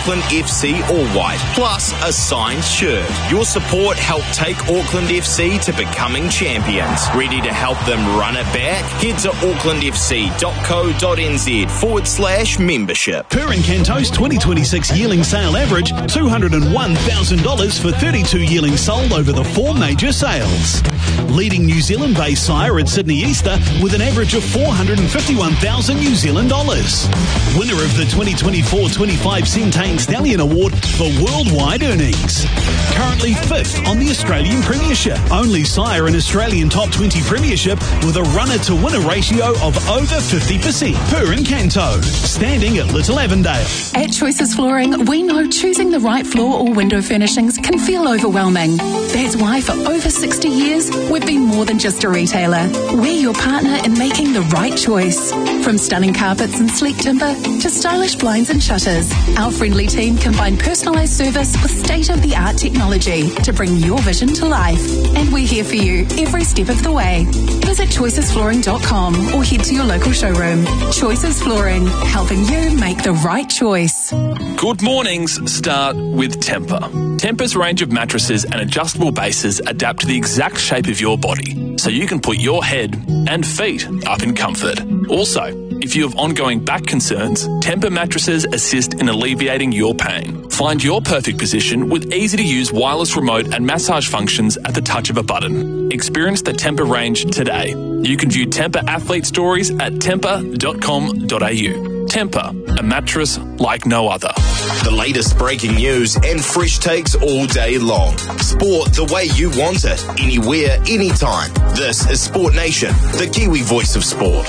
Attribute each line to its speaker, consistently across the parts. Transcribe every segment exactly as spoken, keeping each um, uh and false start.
Speaker 1: Auckland F C All White, plus a signed shirt. Your support helped take Auckland F C to becoming champions. Ready to help them run it back? Head to aucklandfc.co.nz forward slash membership.
Speaker 2: Per Encanto's twenty twenty-six yearling sale average, two hundred one thousand dollars for thirty-two yearlings sold over the four major sales. Leading New Zealand-based sire at Sydney Easter with an average of four hundred fifty-one thousand New Zealand dollars. Winner of the twenty twenty-four twenty-five Centane Stallion Award for worldwide earnings. Currently fifth on the Australian Premiership. Only sire in Australian Top twenty Premiership with a runner-to-winner ratio of over fifty percent. Per Encanto, standing at Little Avondale.
Speaker 3: At Choices Flooring, we know choosing the right floor or window furnishings can feel overwhelming. That's why for over sixty years, we've been more than just a retailer. We're your partner in making the right choice. From stunning carpets and sleek timber to stylish blinds and shutters, our friendly team combine personalised service with state-of-the-art technology to bring your vision to life. And we're here for you every step of the way. Visit choices flooring dot com or head to your local showroom. Choices Flooring, helping you make the right choice.
Speaker 4: Good mornings start with Temper. Temper's range of mattresses and adjustable bases adapt to the exact shape of your body, so you can put your head and feet up in comfort. Also, if you have ongoing back concerns, Temper mattresses assist in alleviating your pain. Find your perfect position with easy-to-use wireless remote and massage functions at the touch of a button. Experience the Temper range today. You can view Temper athlete stories at temper dot com dot a u. Temper, a mattress like no other.
Speaker 1: The latest breaking news and fresh takes all day long. Sport the way you want it, anywhere, anytime. This is Sport Nation, the Kiwi voice of sport.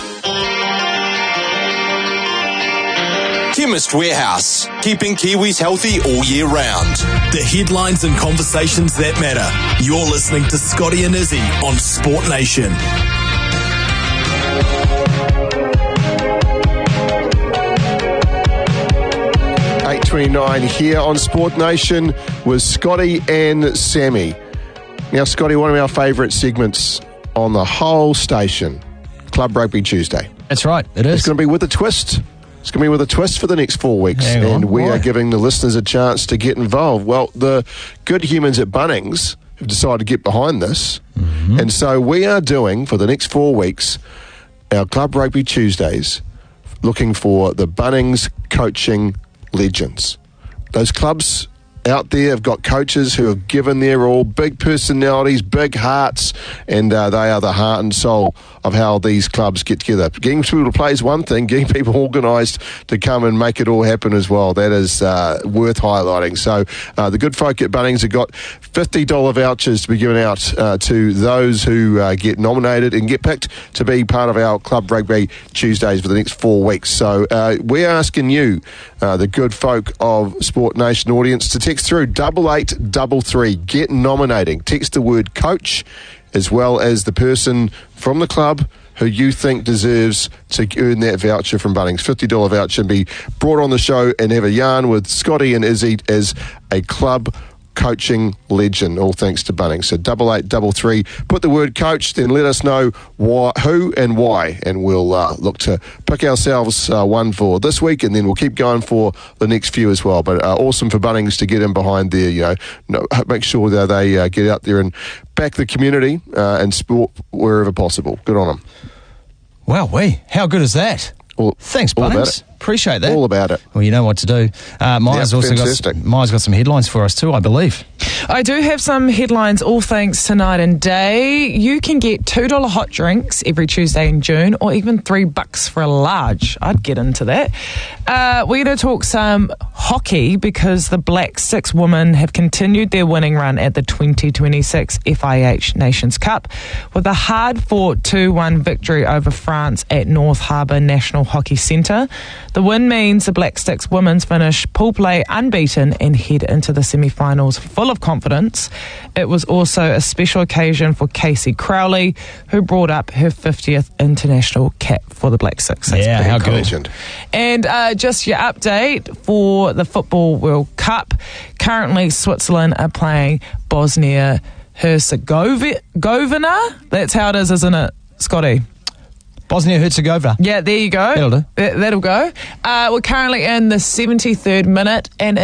Speaker 1: Chemist Warehouse, keeping Kiwis healthy all year round.
Speaker 5: The headlines and conversations that matter. You're listening to Scotty and Izzy on Sport Nation.
Speaker 6: eight twenty-nine here on Sport Nation with Scotty and Sammy. Now, Scotty, one of our favourite segments on the whole station, Club Rugby Tuesday.
Speaker 7: That's right, it is.
Speaker 6: It's going to be with a twist. It's going to be with a twist for the next four weeks.
Speaker 7: Hang
Speaker 6: and
Speaker 7: on,
Speaker 6: we
Speaker 7: why?
Speaker 6: are giving the listeners a chance to get involved. Well, the good humans at Bunnings have decided to get behind this. Mm-hmm. And so we are doing, for the next four weeks, our Club Rugby Tuesdays, looking for the Bunnings coaching legends. Those clubs out there have got coaches who have given their all, big personalities, big hearts, and uh, they are the heart and soul of how these clubs get together. Getting people to play is one thing, getting people organised to come and make it all happen as well, that is uh, worth highlighting. So uh, the good folk at Bunnings have got fifty dollars vouchers to be given out uh, to those who uh, get nominated and get picked to be part of our Club Rugby Tuesdays for the next four weeks. So uh, we're asking you, uh, the good folk of Sport Nation audience, to text through double eight double three. Get nominating. Text the word coach as well as the person from the club who you think deserves to earn that voucher from Bunnings. fifty dollars voucher, and be brought on the show and have a yarn with Scotty and Izzy as a club coaching legend, all thanks to Bunnings. So double eight double three, put the word coach, then let us know why, who and why, and we'll uh, look to pick ourselves uh, one for this week, and then we'll keep going for the next few as well. But uh, awesome for Bunnings to get in behind there, you know, no, make sure that they uh, get out there and back the community uh, and sport wherever possible. Good on them.
Speaker 7: Wow, we how good is that?
Speaker 6: All,
Speaker 7: Thanks,
Speaker 6: all about
Speaker 7: Bunnings.
Speaker 6: it.
Speaker 7: Appreciate that.
Speaker 6: All about it.
Speaker 7: Well, you know what to do. Uh, Maya's
Speaker 6: Yep,
Speaker 7: also
Speaker 6: fantastic.
Speaker 7: got Maya's got some headlines for us too, I believe.
Speaker 8: I do have some headlines, all thanks to Night and Day. You can get two dollars hot drinks every Tuesday in June, or even three bucks for a large. I'd get into that. Uh, we're going to talk some hockey because the Black Six women have continued their winning run at the twenty twenty-six F I H Nations Cup with a hard-fought two one victory over France at North Harbour National Hockey Centre. The win means the Black Six women's finish pool play unbeaten and head into the semi-finals full of confidence. It was also a special occasion for Casey Crowley, who brought up her fiftieth international cap for the Black Six. That's
Speaker 7: Yeah,
Speaker 8: pretty
Speaker 7: how
Speaker 8: cool.
Speaker 7: good.
Speaker 8: And uh, just your update for the Football World Cup. Currently, Switzerland are playing Bosnia Herzegovina. That's how it is, isn't it, Scotty?
Speaker 7: Bosnia-Herzegovina.
Speaker 8: Yeah, there you go.
Speaker 7: That'll do.
Speaker 8: That- That'll go. Uh, we're currently in the seventy-third minute, and